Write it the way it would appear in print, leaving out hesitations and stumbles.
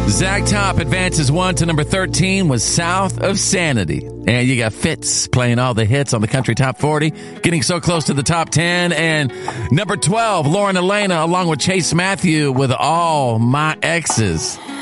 Zach Top advances 1 to number 13 with South of Sanity. And you got Fitz playing all the hits on the Country Top 40, getting so close to the top 10. And number 12, Lauren Elena, along with Chase Matthew with All My Exes.